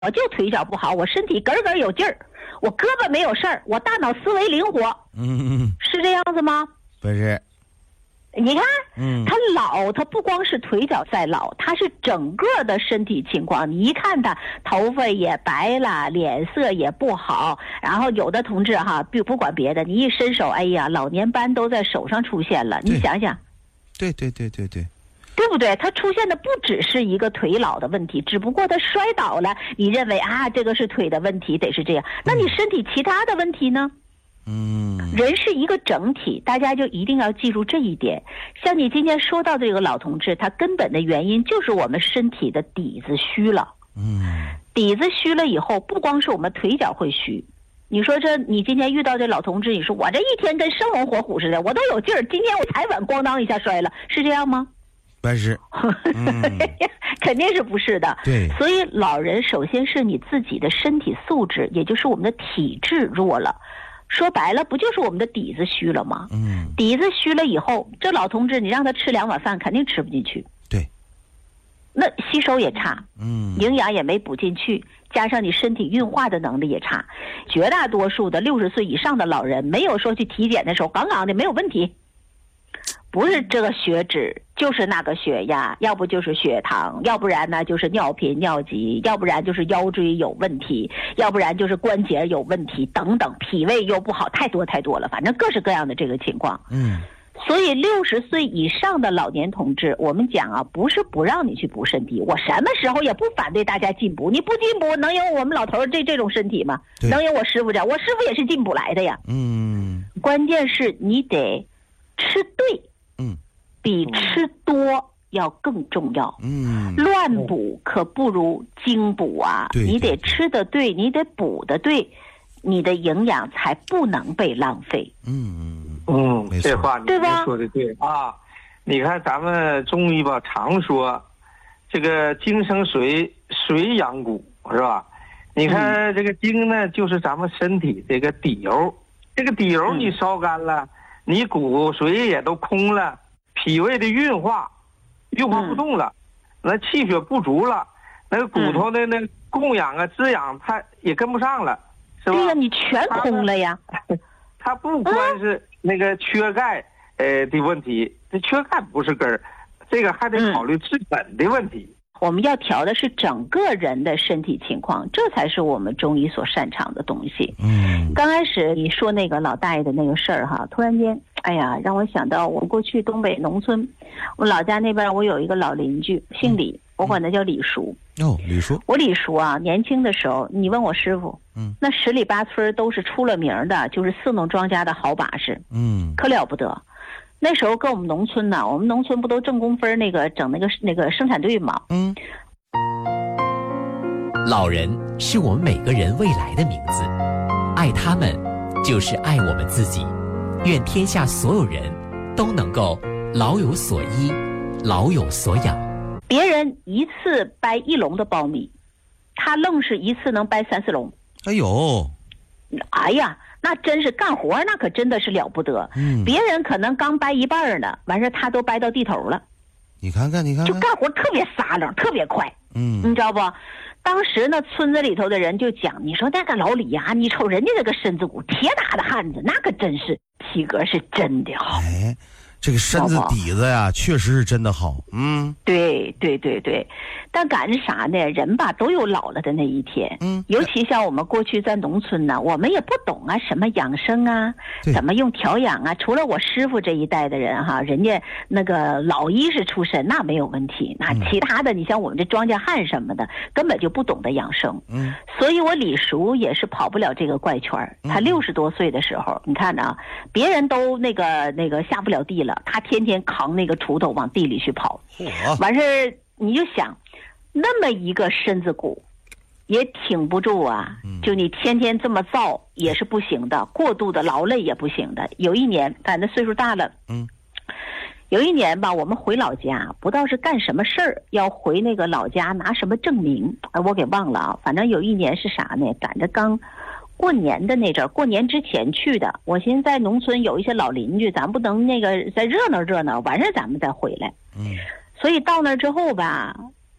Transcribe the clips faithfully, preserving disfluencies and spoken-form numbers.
我就腿脚不好，我身体咯咯有劲儿，我胳膊没有事儿，我大脑思维灵活， 嗯， 是这样子吗？ 不是。 你看， 嗯， 他老，他不光是腿脚在老，他是整个的身体情况。你一看他头发也白了，脸色也不好。然后有的同志哈，不不管别的，你一伸手，哎呀，老年斑都在手上出现了。你想想， 对对对对对， 对不对？他出现的不只是一个腿老的问题，只不过他摔倒了，你认为啊，这个是腿的问题，得是这样。那你身体其他的问题呢？ 嗯， 人是一个整体，大家就一定要记住这一点。像你今天说到这个老同志，他根本的原因就是我们身体的底子虚了。 嗯， 底子虚了以后，不光是我们腿脚会虚。你说这，你今天遇到这老同志，你说我这一天跟生龙活虎似的，我都有劲儿，今天我踩稳，咣当一下摔了，是这样吗？ 不是，嗯、 肯定是不是的。 对， 所以老人首先是你自己的身体素质，也就是我们的体质弱了。说白了，不就是我们的底子虚了吗？ 嗯， 底子虚了以后，这老同志你让他吃两碗饭，肯定吃不进去。 对， 那吸收也差， 嗯， 营养也没补进去，加上你身体运化的能力也差。绝大多数的六十岁以上的老人，没有说去体检的时候杠杠的没有问题，不是这个血脂，就是那个血压，要不就是血糖，要不然呢就是尿频尿急，要不然就是腰椎有问题，要不然就是关节有问题等等，脾胃又不好，太多太多了，反正各式各样的这个情况。 嗯， 所以六十岁以上的老年同志，我们讲啊，不是不让你去补身体，我什么时候也不反对大家进补，你不进补能有我们老头这这种身体吗？能有我师傅这样？我师傅也是进补来的呀。 嗯， 关键是你得吃对。 嗯， 比吃多要更重要。 嗯， 乱补可不如精补啊！ 对， 你得吃的对，你得补的对，你的营养才不能被浪费。 嗯嗯嗯，这话你说的对啊！你看咱们中医吧，常说这个精生水，水养骨，是吧？你看这个精呢，就是咱们身体这个底油，这个底油你烧干了。你骨髓也都空了，脾胃的运化运化不动了，嗯、那气血不足了，那个骨头的那供养啊滋养它也跟不上了，是吧？ 对呀，你全空了呀。 它不光是那个缺钙呃的问题，这缺钙不是根儿，这个还得考虑治本的问题。 嗯，我们要调的是整个人的身体情况，这才是我们中医所擅长的东西。 嗯， 刚开始你说那个老大爷的那个事儿哈，突然间，哎呀，让我想到我们过去东北农村，我老家那边我有一个老邻居，姓李，嗯、我管他叫李叔。 哦，李叔。 我李叔啊，年轻的时候，你问我师傅， 嗯， 那十里八村都是出了名的，就是四弄庄稼的好把式， 嗯， 可了不得。那时候跟我们农村呢，我们农村不都挣工分那个整那个那个生产队吗？ 嗯。 老人是我们每个人未来的名字，爱他们就是爱我们自己。愿天下所有人都能够老有所依，老有所养。 别人一次掰一笼的苞米，他愣是一次能掰三四笼。 哎呦， 哎呀！那真是干活，那可真的是了不得。 嗯， 别人可能刚掰一半呢，完事他都掰到地头了。 你看看，你看看， 就干活特别撒楞，特别快。 嗯， 你知道不？当时呢，村子里头的人就讲，你说那个老李呀、啊，你瞅人家这个身子骨，铁打的汉子，那可真是体格是真的好。 哎，这个身子底子呀，确实是真的好。嗯， 对对对对，但赶上啥呢？人吧都有老了的那一天。 嗯， 尤其像我们过去在农村呢，我们也不懂啊，什么养生啊，怎么用调养啊。除了我师傅这一代的人哈，人家那个老医师出身，那没有问题。那其他的，你像我们这庄稼汉什么的，根本就不懂得养生。 嗯， 所以我李叔也是跑不了这个怪圈。他六十多岁的时候，你看啊，别人都那个那个下不了地了。他天天扛那个锄头往地里去跑，完事你就想，那么一个身子骨，也挺不住啊。就你天天这么造也是不行的，过度的劳累也不行的。有一年，反正岁数大了， 嗯， 有一年吧，我们回老家，不知道是干什么事儿，要回那个老家拿什么证明，哎，我给忘了啊。反正有一年是啥呢？赶着刚。过年的那阵儿，过年之前去的。我寻思在农村有一些老邻居，咱不能那个再热闹热闹，完事咱们再回来。 嗯， 所以到那之后吧，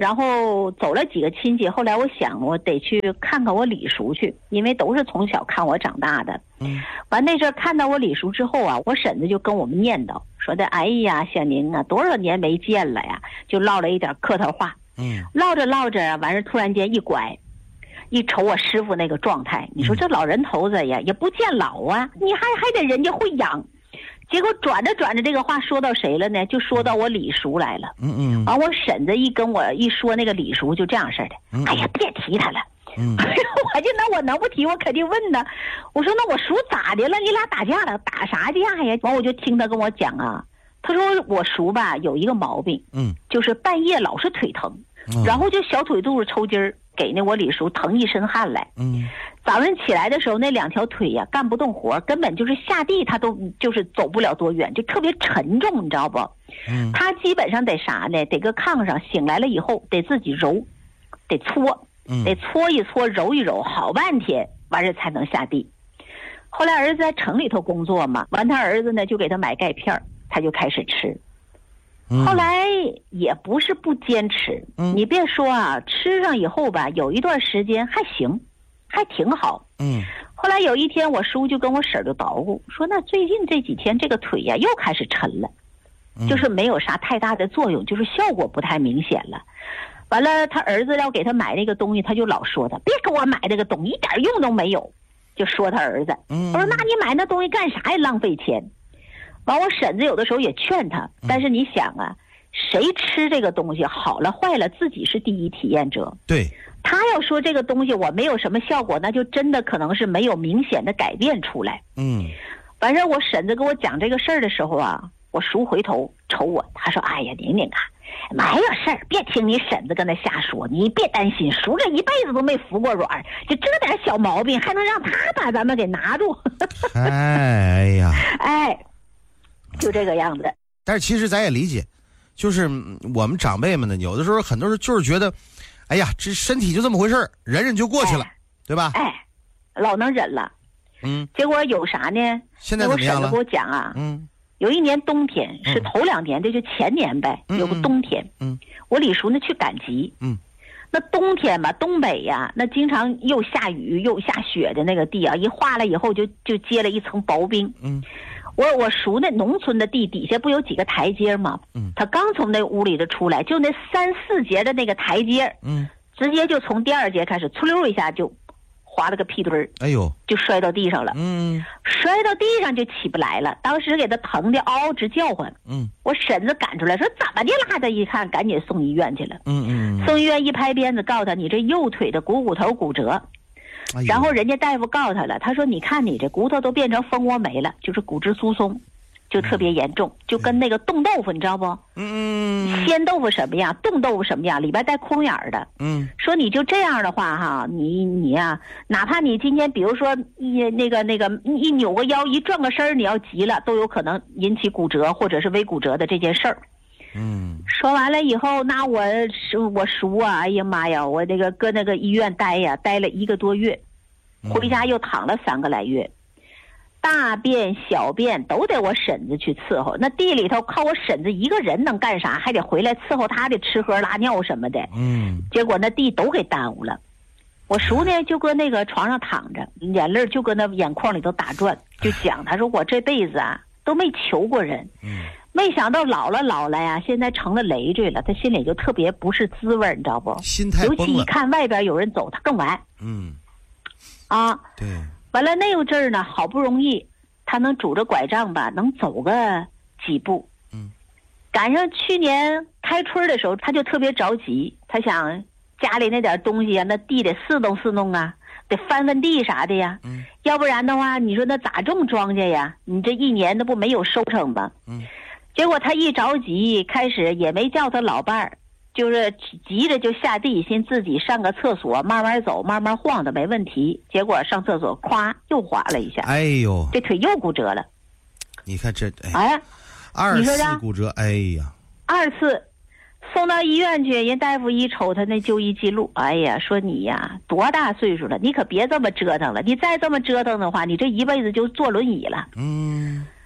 然后走了几个亲戚，后来我想我得去看看我李叔去，因为都是从小看我长大的。 嗯， 完那阵儿看到我李叔之后啊，我婶子就跟我们念叨说的，哎呀，小宁啊，多少年没见了呀，就唠了一点客套话。 嗯， 唠着唠着啊，完事突然间一拐，一瞅我师傅那个状态，你说这老人头子呀，也不见老啊，你还还得人家会养。结果转着转着，这个话说到谁了呢？就说到我李叔来了。 嗯嗯。 完，我婶子一跟我一说那个李叔，就这样似的。 嗯、 哎呀，别提他了。 嗯。 我就那我能不提？我肯定问他。我说那我叔咋的了？你俩打架了？打啥架呀？完我就听他跟我讲啊。他说我叔吧有一个毛病， 嗯， 就是半夜老是腿疼，嗯、然后就小腿肚子抽筋儿，给那我李叔疼一身汗来。 嗯。 早上起来的时候，那两条腿呀干不动活，根本就是下地他都就是走不了多远，就特别沉重，你知道不？ 嗯， 他基本上得啥呢？得搁炕上，醒来了以后得自己揉，得搓， 嗯， 得搓一搓，揉一揉，好半天，完事才能下地。后来儿子在城里头工作嘛，完他儿子呢就给他买钙片，他就开始吃。 嗯、 后来也不是不坚持， 嗯、 你别说啊，吃上以后吧，有一段时间还行。还挺好， 嗯。 后来有一天，我叔就跟我婶儿就捣鼓说，那最近这几天这个腿呀又开始沉了， 嗯、 就是没有啥太大的作用，就是效果不太明显了。完了，他儿子要给他买那个东西，他就老说他别给我买这个东西，一点用都没有，就说他儿子。 嗯。 我说那你买那东西干啥呀？浪费钱。完，我婶子有的时候也劝他，但是你想啊，谁吃这个东西好了坏了，自己是第一体验者。 对。 他要说这个东西我没有什么效果，那就真的可能是没有明显的改变出来。 嗯， 反正我婶子跟我讲这个事儿的时候啊，我叔回头瞅我，他说：“哎呀，宁宁啊，没有事儿，别听你婶子跟他瞎说，你别担心，叔这一辈子都没服过软，就这点小毛病还能让他把咱们给拿住。” 哎呀， 哎，就这个样子。 但是其实咱也理解，就是我们长辈们呢，有的时候很多人就是觉得。哎呀，这身体就这么回事儿，忍忍就过去了， 哎、 对吧？ 哎，老能忍了。 嗯。 结果有啥呢？ 现在怎么样了？ 我婶子给我讲啊， 嗯， 有一年冬天是头两年，这就前年呗， 嗯、 有个冬天， 嗯， 我李叔呢去赶集， 嗯， 那冬天吧，东北呀，那经常又下雨又下雪的那个地啊，一化了以后就就结了一层薄冰， 嗯。 我我叔那农村的地底下不有几个台阶吗？ 嗯， 他刚从那屋里头出来，就那三四节的那个台阶， 嗯， 直接就从第二节开始，嗖溜一下就滑了个屁墩儿， 哎呦， 就摔到地上了。 嗯， 摔到地上就起不来了，当时给他疼的嗷嗷直叫唤。 嗯， 我婶子赶出来说怎么的啦？他一看，赶紧送医院去了。 嗯嗯， 送医院一拍鞭子，告诉他你这右腿的股骨头骨折。 哎、 然后人家大夫告诉他了，他说你看你这骨头都变成蜂窝煤了，就是骨质疏松，就特别严重，嗯、就跟那个冻豆腐你知道不？ 嗯， 鲜豆腐什么样，冻豆腐什么样，里边带空眼的。 嗯， 说你就这样的话哈，你你呀、啊，哪怕你今天比如说一那个那个一扭个腰，一转个身，你要急了，都有可能引起骨折或者是微骨折的这件事儿。 嗯， 说完了以后，那我我叔啊，哎呀妈呀，我那个搁那个医院待呀，待了一个多月，回家又躺了三个来月，大便小便都得我婶子去伺候。那地里头靠我婶子一个人能干啥？还得回来伺候他的吃喝拉尿什么的。 嗯， 结果那地都给耽误了。我叔呢就搁那个床上躺着，眼泪就搁那眼眶里头打转，就讲他说我这辈子啊都没求过人。 嗯。 没想到老了老了呀，现在成了累赘了，他心里就特别不是滋味，你知道不？ 心态崩了。 尤其一看外边有人走，他更完。 嗯， 啊， 对。 完了那个阵儿呢，好不容易他能拄着拐杖吧，能走个几步。 嗯。 赶上去年开春的时候，他就特别着急，他想家里那点东西啊，那地得四弄四弄啊，得翻翻地啥的呀。 嗯。 要不然的话，你说那咋种庄稼呀？你这一年那不没有收成吗？ 嗯。 结果他一着急，开始也没叫他老伴儿，就是急着就下地，先自己上个厕所，慢慢走，慢慢晃的没问题。结果上厕所，咵又滑了一下， 哎呦， 这腿又骨折了。 你看这，哎， 哎二次骨折，哎呀， 二次送到医院去，人大夫一瞅他那就医记录，哎呀，说你呀多大岁数了，你可别这么折腾了，你再这么折腾的话，你这一辈子就坐轮椅了。 嗯。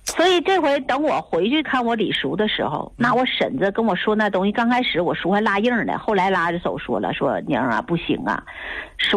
所以这回等我回去看我李叔的时候，那我婶子跟我说那东西，刚开始我叔还拉硬呢，后来拉着手说了，说娘啊不行啊，